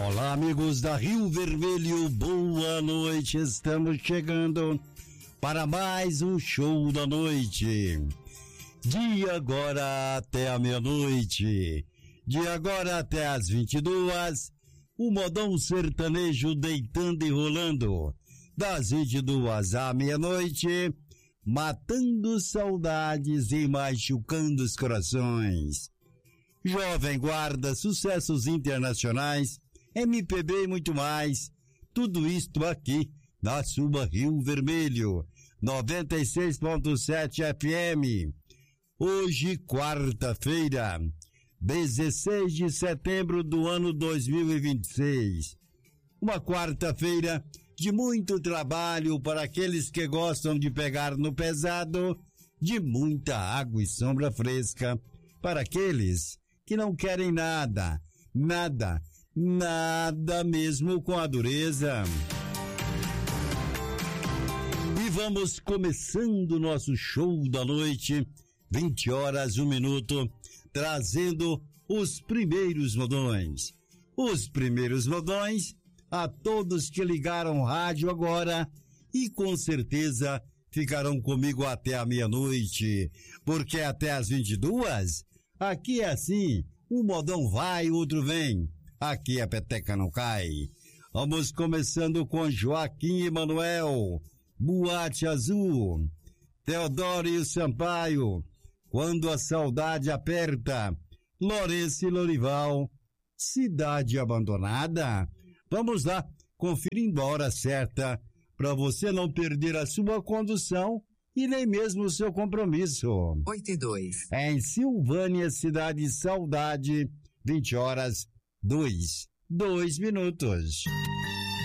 Olá, amigos da Rio Vermelho, boa noite. Estamos chegando para mais um show da noite. De agora até a meia-noite, de agora até as 22, o modão sertanejo deitando e rolando. Das 22 à meia-noite, matando saudades e machucando os corações. Jovem Guarda, sucessos internacionais, MPB e muito mais. Tudo isto aqui na sua Rio Vermelho, 96.7 FM. Hoje, quarta-feira, 16 de setembro do ano 2026. Uma quarta-feira de muito trabalho para aqueles que gostam de pegar no pesado, de muita água e sombra fresca para aqueles que não querem nada mesmo com a dureza. E vamos começando o nosso show da noite, 20 horas, 1 minuto, trazendo os primeiros modões. Os primeiros modões a todos que ligaram o rádio agora e com certeza ficarão comigo até a meia-noite, porque até as 22, aqui é assim, um modão vai, outro vem. Aqui a peteca não cai. Vamos começando com Joaquim e Manuel, Boate Azul. Teodoro Sampaio, Quando a Saudade Aperta. Lourenço e Lorival, Cidade Abandonada. Vamos lá, conferindo a hora certa, para você não perder a sua condução e nem mesmo o seu compromisso. 8:02. Em Silvânia, Cidade Saudade, 20 horas, 2 minutos.